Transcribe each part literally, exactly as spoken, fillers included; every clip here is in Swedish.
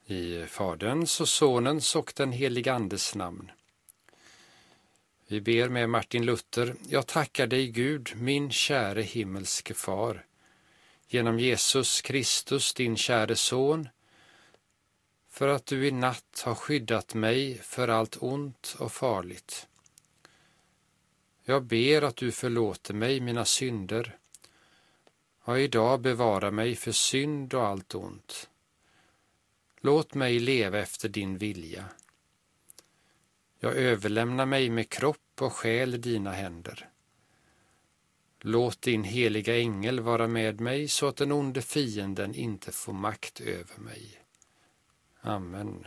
I Faderns och Sonens och den heliga Andes namn. Vi ber med Martin Luther: Jag tackar dig, Gud, min käre himmelske far, genom Jesus Kristus, din käre son, för att du i natt har skyddat mig för allt ont och farligt. Jag ber att du förlåter mig mina synder och idag bevara mig för synd och allt ont. Låt mig leva efter din vilja. Jag överlämnar mig med kropp och själ i dina händer. Låt din heliga ängel vara med mig så att den onde fienden inte får makt över mig. Amen.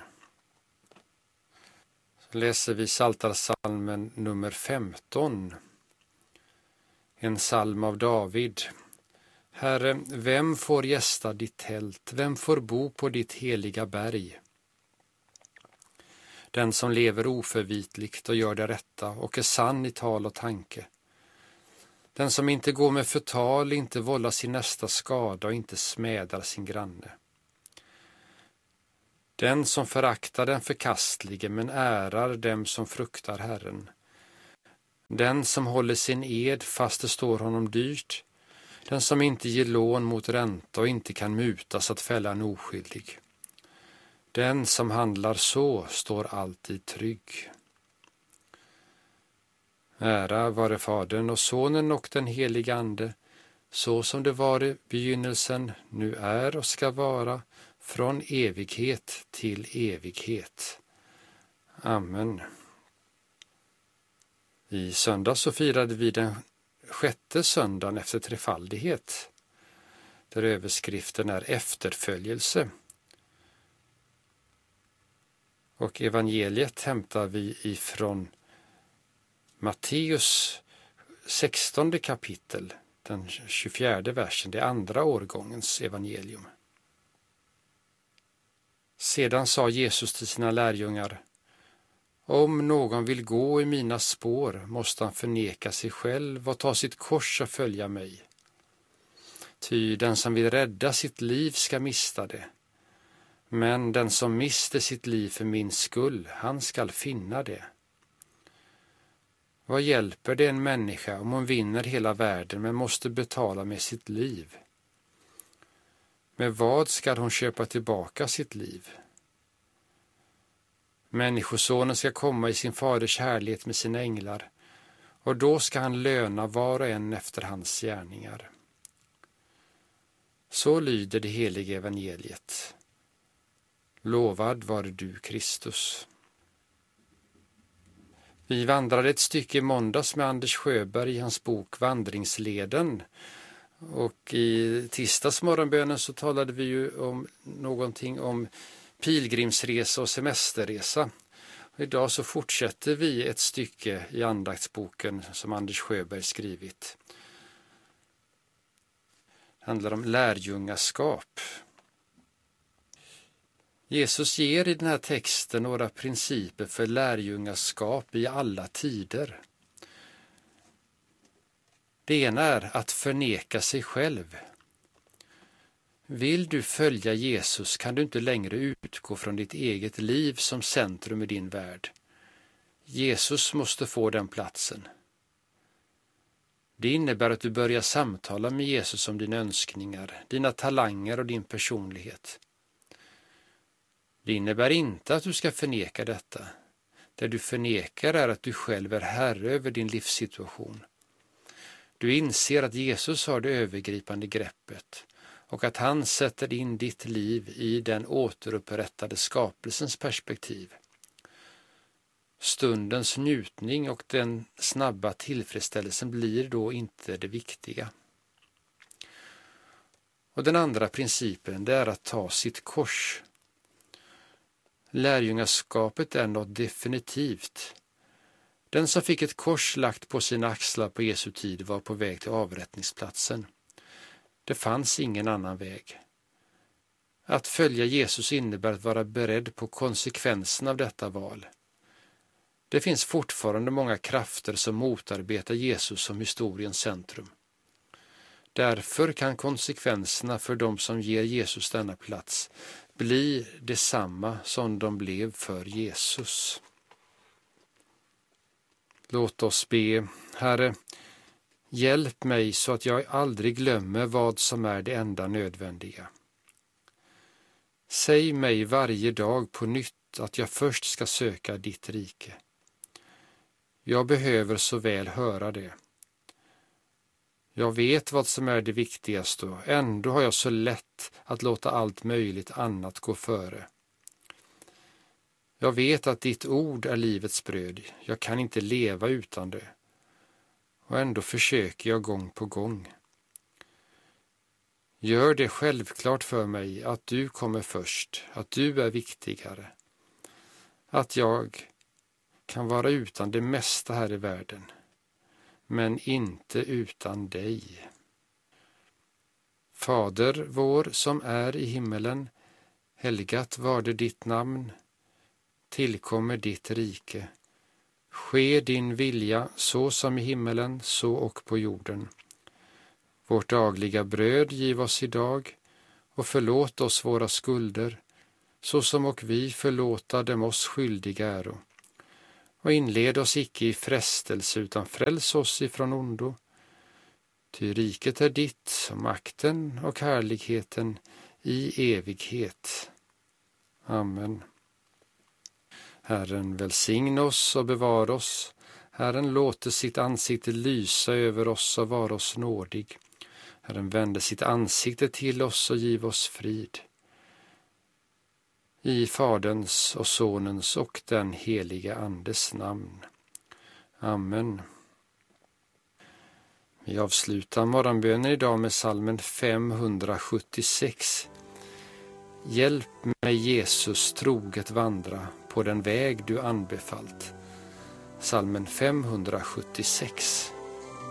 Så läser vi Psaltarpsalmen nummer femton. En psalm av David. Herre, vem får gästa ditt tält? Vem får bo på ditt heliga berg? Den som lever oförvitligt och gör det rätta och är sann i tal och tanke. Den som inte går med förtal, inte vållar sin nästa skada och inte smädar sin granne. Den som föraktar den förkastlige men ärar dem som fruktar Herren. Den som håller sin ed fast det står honom dyrt. Den som inte ger lån mot ränta och inte kan mutas att fälla en oskyldig. Den som handlar så står alltid trygg. Ära vare Fadern och Sonen och den heliga Ande, så som det var i begynnelsen, nu är och ska vara, från evighet till evighet. Amen. I söndag så firade vi den sjätte söndagen efter trefaldighet, där överskriften är efterföljelse. Och evangeliet hämtar vi ifrån Matteus sextonde kapitel, den tjugofjärde versen, det andra årgångens evangelium. Sedan sa Jesus till sina lärjungar: Om någon vill gå i mina spår måste han förneka sig själv och ta sitt kors och följa mig. Ty den som vill rädda sitt liv ska mista det. Men den som mister sitt liv för min skull, han skall finna det. Vad hjälper det en människa om hon vinner hela världen men måste betala med sitt liv? Med vad ska hon köpa tillbaka sitt liv? Människosonen ska komma i sin faders härlighet med sina änglar, och då ska han löna var och en efter hans gärningar. Så lyder det heliga evangeliet. Lovad vare du, Kristus. Vi vandrade ett stycke i måndags med Anders Sjöberg i hans bok Vandringsleden. Och i tisdags morgonbönen så talade vi ju om någonting om pilgrimsresa och semesterresa. Och idag så fortsätter vi ett stycke i andaktsboken som Anders Sjöberg skrivit. Det handlar om lärjungaskap. Jesus ger i den här texten några principer för lärjungaskap i alla tider. Det ena är att förneka sig själv. Vill du följa Jesus kan du inte längre utgå från ditt eget liv som centrum i din värld. Jesus måste få den platsen. Det innebär att du börjar samtala med Jesus om dina önskningar, dina talanger och din personlighet. Det innebär inte att du ska förneka detta. Det du förnekar är att du själv är herre över din livssituation. Du inser att Jesus har det övergripande greppet och att han sätter in ditt liv i den återupprättade skapelsens perspektiv. Stundens njutning och den snabba tillfredsställelsen blir då inte det viktiga. Och den andra principen, det är att ta sitt kors. Lärjungaskapet är något definitivt. Den som fick ett kors lagt på sina axlar på Jesu tid var på väg till avrättningsplatsen. Det fanns ingen annan väg. Att följa Jesus innebär att vara beredd på konsekvenserna av detta val. Det finns fortfarande många krafter som motarbetar Jesus som historiens centrum. Därför kan konsekvenserna för de som ger Jesus denna plats bli detsamma som de blev för Jesus. Låt oss be. Herre, hjälp mig så att jag aldrig glömmer vad som är det enda nödvändiga. Säg mig varje dag på nytt att jag först ska söka ditt rike. Jag behöver så väl höra det. Jag vet vad som är det viktigaste och ändå har jag så lätt att låta allt möjligt annat gå före. Jag vet att ditt ord är livets bröd. Jag kan inte leva utan det. Och ändå försöker jag gång på gång. Gör det självklart för mig att du kommer först, att du är viktigare. Att jag kan vara utan det mesta här i världen, men inte utan dig. Fader vår som är i himmelen, helgat varde ditt namn, tillkommer ditt rike. Ske din vilja så som i himmelen, så och på jorden. Vårt dagliga bröd giv oss idag och förlåt oss våra skulder, så som och vi förlåta dem oss skyldiga äro. Och inled oss icke i frestelse, utan fräls oss ifrån ondo. Ty riket är ditt, och makten och härligheten i evighet. Amen. Herren välsigna oss och bevara oss. Herren låter sitt ansikte lysa över oss och vara oss nådig. Herren vände sitt ansikte till oss och giv oss frid. I Faderns och Sonens och den heliga Andes namn. Amen. Vi avslutar morgonbönen idag med psalmen femhundrasjuttiosex. Hjälp mig Jesus troget vandra på den väg du anbefallt. Psalmen femhundrasjuttiosex.